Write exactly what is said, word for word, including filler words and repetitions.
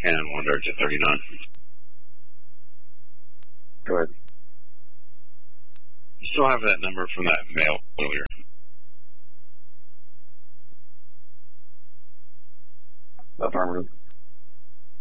Canon one Dart Jet thirty-nine. Go ahead. You still have that number from that mail earlier. Affirmative.